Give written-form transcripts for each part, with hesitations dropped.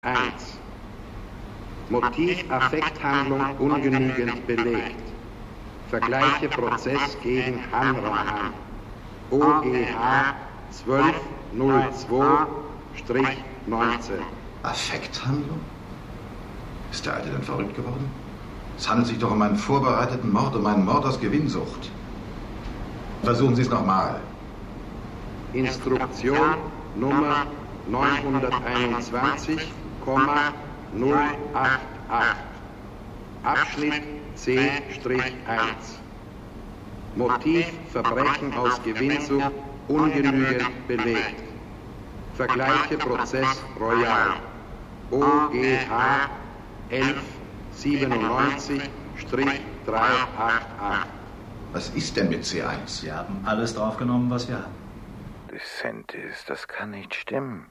1. Motiv Affekthandlung ungenügend belegt. Vergleiche Prozess gegen Hanrahan. OGH 1202-19. Affekthandlung? Ist der Alte denn verrückt geworden? Es handelt sich doch um einen vorbereiteten Mord, um einen Mord aus Gewinnsucht. Versuchen Sie es nochmal. Instruktion Nummer 921,088. Abschnitt C-1. Motiv Verbrechen aus Gewinnsucht ungenügend belegt. Vergleiche Prozess Royal. OGH 1197-388. Was ist denn mit C1? Wir haben alles draufgenommen, was wir haben. DeSantis, das kann nicht stimmen.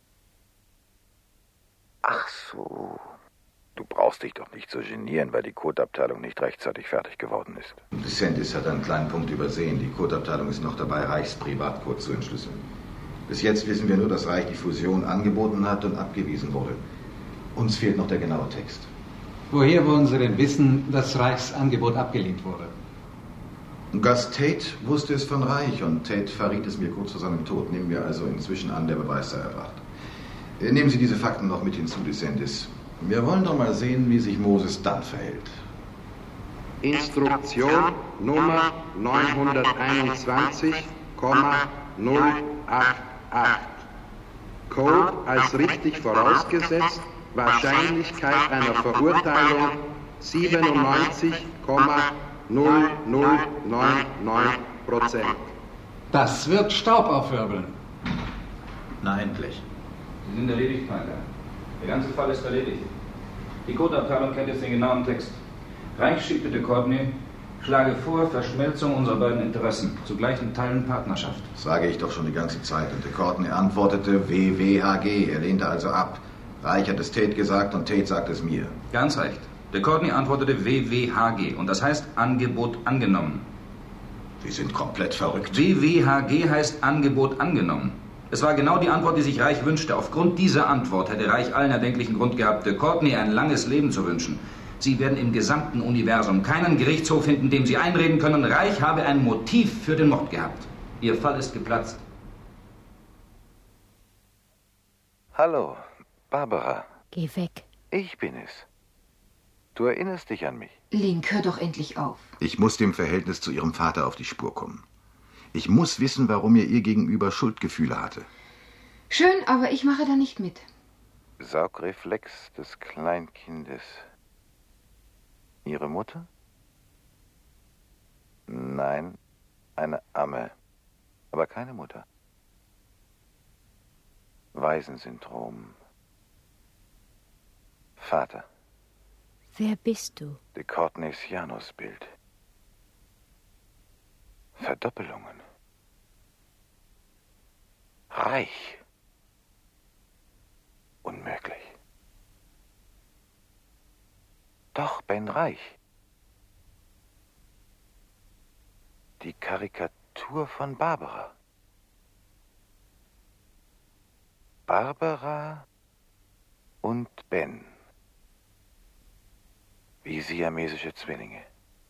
Ach so. Du brauchst dich doch nicht so genieren, weil die Codeabteilung nicht rechtzeitig fertig geworden ist. DeSantis hat einen kleinen Punkt übersehen. Die Codeabteilung ist noch dabei, Reichs Privatcode zu entschlüsseln. Bis jetzt wissen wir nur, dass Reich die Fusion angeboten hat und abgewiesen wurde. Uns fehlt noch der genaue Text. Woher wollen Sie denn wissen, dass Reichs Angebot abgelehnt wurde? Gus Tate wusste es von Reich und Tate verriet es mir kurz vor seinem Tod. Nehmen wir also inzwischen an, der Beweis sei erbracht. Nehmen Sie diese Fakten noch mit hinzu, DeSantis. Wir wollen doch mal sehen, wie sich Moses dann verhält. Instruktion Nummer 921,088. Code als richtig vorausgesetzt. Wahrscheinlichkeit einer Verurteilung 97,0099%. Das wird Staub aufwirbeln. Na, endlich. Sie sind erledigt, mein Herr. Der ganze Fall ist erledigt. Die Codeabteilung kennt jetzt den genauen Text. Reich schrieb bitte Courtney, schlage vor Verschmelzung unserer beiden Interessen, zu gleichen Teilen Partnerschaft. Das sage ich doch schon die ganze Zeit. Und der Courtney antwortete WWHG. Er lehnte also ab. Reich hat es Tate gesagt und Tate sagt es mir. Ganz recht. Der Courtney antwortete WWHG und das heißt Angebot angenommen. Sie sind komplett verrückt. WWHG heißt Angebot angenommen. Es war genau die Antwort, die sich Reich wünschte. Aufgrund dieser Antwort hätte Reich allen erdenklichen Grund gehabt, der Courtney ein langes Leben zu wünschen. Sie werden im gesamten Universum keinen Gerichtshof finden, dem Sie einreden können, Reich habe ein Motiv für den Mord gehabt. Ihr Fall ist geplatzt. Hallo, Barbara. Geh weg. Ich bin es. Du erinnerst dich an mich. Link, hör doch endlich auf. Ich muss dem Verhältnis zu Ihrem Vater auf die Spur kommen. Ich muss wissen, warum er ihr gegenüber Schuldgefühle hatte. Schön, aber ich mache da nicht mit. Saugreflex des Kleinkindes. Ihre Mutter? Nein, eine Amme, aber keine Mutter. Waisensyndrom. Vater. Wer bist du? De Courtneys Janusbild. Verdoppelungen. Reich. Unmöglich. Doch, Ben Reich. Die Karikatur von Barbara. Barbara und Ben. Wie siamesische Zwillinge.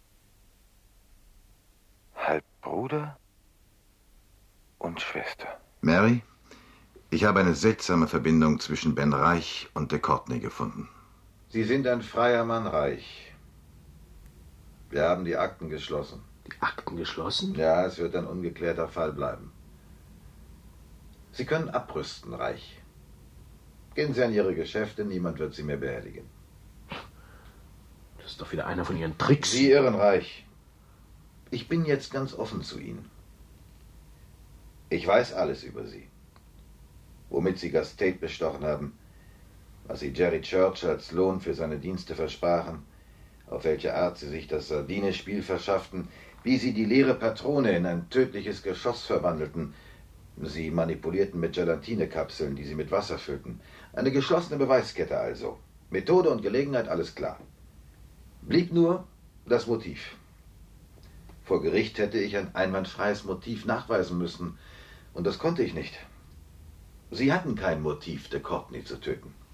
Halb Bruder und Schwester. Mary, ich habe eine seltsame Verbindung zwischen Ben Reich und de Courtney gefunden. Sie sind ein freier Mann, Reich. Wir haben die Akten geschlossen. Die Akten geschlossen? Ja, es wird ein ungeklärter Fall bleiben. Sie können abrüsten, Reich. Gehen Sie an Ihre Geschäfte, niemand wird Sie mehr behelligen. Das ist doch wieder einer von Ihren Tricks. Sie irren, Reich. Ich bin jetzt ganz offen zu Ihnen. Ich weiß alles über Sie. Womit Sie Gus Tate bestochen haben, was Sie Jerry Church als Lohn für seine Dienste versprachen, auf welche Art Sie sich das Sardine-Spiel verschafften, wie Sie die leere Patrone in ein tödliches Geschoss verwandelten. Sie manipulierten mit Gelatinekapseln, die Sie mit Wasser füllten. Eine geschlossene Beweiskette also. Methode und Gelegenheit, alles klar. Blieb nur das Motiv. Vor Gericht hätte ich ein einwandfreies Motiv nachweisen müssen. Und das konnte ich nicht. Sie hatten kein Motiv, de Courtney zu töten.